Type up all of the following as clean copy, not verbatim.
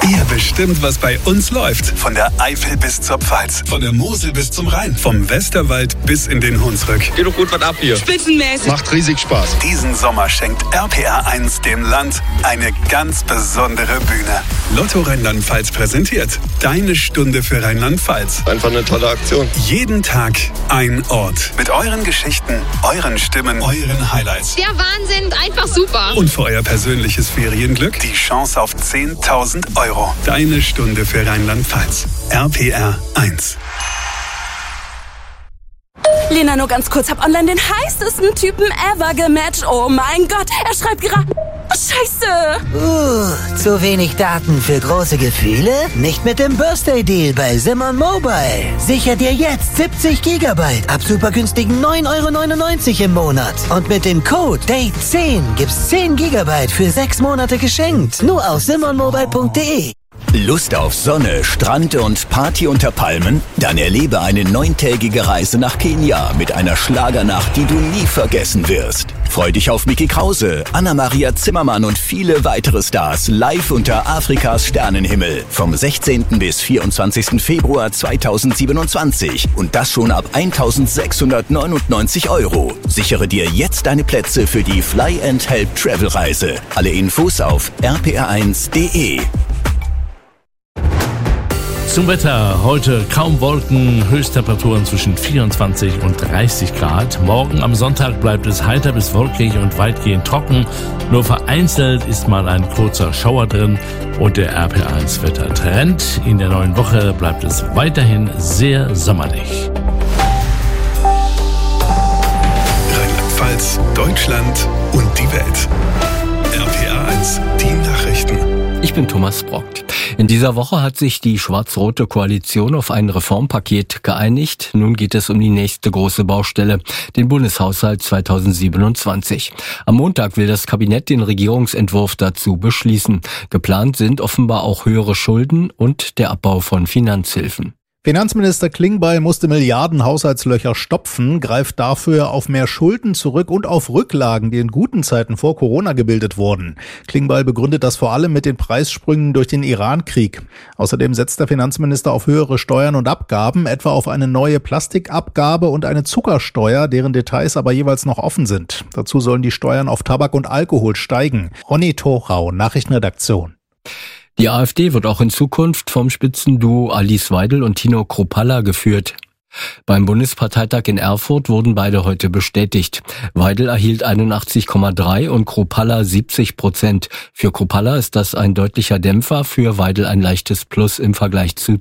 Ihr bestimmt, was bei uns läuft. Von der Eifel bis zur Pfalz, von der Mosel bis zum Rhein, vom Westerwald bis in den Hunsrück. Geht doch gut was ab hier. Spitzenmäßig. Macht riesig Spaß. Diesen Sommer schenkt RPR1 dem Land eine ganz besondere Bühne. Lotto Rheinland-Pfalz präsentiert Deine Stunde für Rheinland-Pfalz. Einfach eine tolle Aktion. Jeden Tag ein Ort. Mit euren Geschichten, euren Stimmen, euren Highlights. Der Wahnsinn, einfach super. Und für euer persönliches Ferienglück die Chance auf 10.000 €. Deine Stunde für Rheinland-Pfalz. RPR1. Lena, nur ganz kurz, hab online den heißesten Typen ever gematcht. Oh mein Gott, er schreibt gerade... Scheiße! Zu wenig Daten für große Gefühle? Nicht mit dem Birthday Deal bei Simon Mobile. Sicher dir jetzt 70 GB ab super günstigen 9,99 € im Monat. Und mit dem Code DATE10 gibt's 10 GB für 6 Monate geschenkt. Nur auf simonmobile.de. Lust auf Sonne, Strand und Party unter Palmen? Dann erlebe eine 9-tägige Reise nach Kenia mit einer Schlagernacht, die du nie vergessen wirst. Freu dich auf Micky Krause, Anna-Maria Zimmermann und viele weitere Stars live unter Afrikas Sternenhimmel vom 16. bis 24. Februar 2027 und das schon ab 1.699 €. Sichere dir jetzt deine Plätze für die Fly and Help Travel Reise. Alle Infos auf rpr1.de. Zum Wetter. Heute kaum Wolken, Höchsttemperaturen zwischen 24 und 30 Grad. Morgen am Sonntag bleibt es heiter bis wolkig und weitgehend trocken. Nur vereinzelt ist mal ein kurzer Schauer drin und der RPR1-Wettertrend. In der neuen Woche bleibt es weiterhin sehr sommerlich. Rheinland-Pfalz, Deutschland und die Welt. RPR1, die Nachrichten. Ich bin Thomas Brock. In dieser Woche hat sich die schwarz-rote Koalition auf ein Reformpaket geeinigt. Nun geht es um die nächste große Baustelle, den Bundeshaushalt 2027. Am Montag will das Kabinett den Regierungsentwurf dazu beschließen. Geplant sind offenbar auch höhere Schulden und der Abbau von Finanzhilfen. Finanzminister Klingbeil musste Milliarden Haushaltslöcher stopfen, greift dafür auf mehr Schulden zurück und auf Rücklagen, die in guten Zeiten vor Corona gebildet wurden. Klingbeil begründet das vor allem mit den Preissprüngen durch den Iran-Krieg. Außerdem setzt der Finanzminister auf höhere Steuern und Abgaben, etwa auf eine neue Plastikabgabe und eine Zuckersteuer, deren Details aber jeweils noch offen sind. Dazu sollen die Steuern auf Tabak und Alkohol steigen. Ronny Torau, Nachrichtenredaktion. Die AfD wird auch in Zukunft vom Spitzenduo Alice Weidel und Tino Kruppalla geführt. Beim Bundesparteitag in Erfurt wurden beide heute bestätigt. Weidel erhielt 81,3 und Kruppalla 70%. Für Kruppalla ist das ein deutlicher Dämpfer, für Weidel ein leichtes Plus im Vergleich zu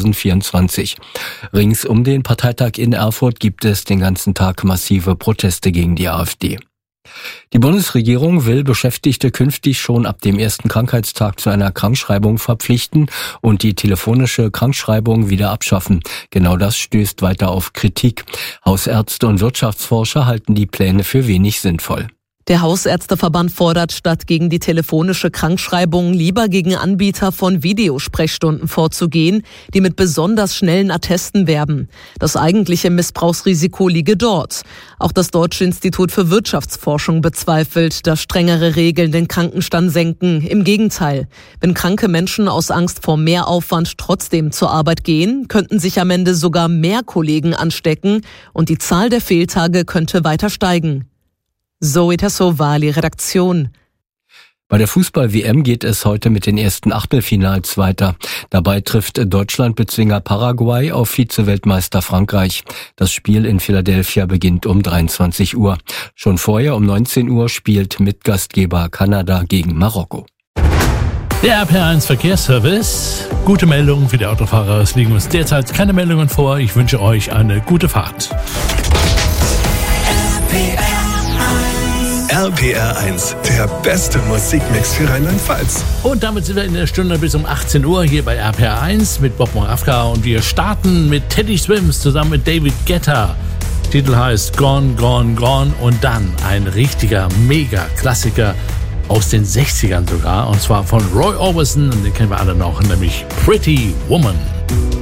2024. Rings um den Parteitag in Erfurt gibt es den ganzen Tag massive Proteste gegen die AfD. Die Bundesregierung will Beschäftigte künftig schon ab dem ersten Krankheitstag zu einer Krankschreibung verpflichten und die telefonische Krankschreibung wieder abschaffen. Genau das stößt weiter auf Kritik. Hausärzte und Wirtschaftsforscher halten die Pläne für wenig sinnvoll. Der Hausärzteverband fordert statt gegen die telefonische Krankschreibung lieber gegen Anbieter von Videosprechstunden vorzugehen, die mit besonders schnellen Attesten werben. Das eigentliche Missbrauchsrisiko liege dort. Auch das Deutsche Institut für Wirtschaftsforschung bezweifelt, dass strengere Regeln den Krankenstand senken. Im Gegenteil. Wenn kranke Menschen aus Angst vor Mehraufwand trotzdem zur Arbeit gehen, könnten sich am Ende sogar mehr Kollegen anstecken und die Zahl der Fehltage könnte weiter steigen. Zoe Tassovali, Redaktion. Bei der Fußball-WM geht es heute mit den ersten Achtelfinals weiter. Dabei trifft Deutschland-Bezwinger Paraguay auf Vize-Weltmeister Frankreich. Das Spiel in Philadelphia beginnt um 23 Uhr. Schon vorher um 19 Uhr spielt Mitgastgeber Kanada gegen Marokko. Der RPR1 Verkehrsservice. Gute Meldungen für die Autofahrer. Es liegen uns derzeit keine Meldungen vor. Ich wünsche euch eine gute Fahrt. RPR1, der beste Musikmix für Rheinland-Pfalz. Und damit sind wir in der Stunde bis um 18 Uhr hier bei RPR1 mit Bob Moravka. Und wir starten mit Teddy Swims zusammen mit David Guetta. Titel heißt Gone, Gone, Gone. Und dann ein richtiger Mega-Klassiker aus den 60ern sogar. Und zwar von Roy Orbison. Und den kennen wir alle noch, nämlich Pretty Woman.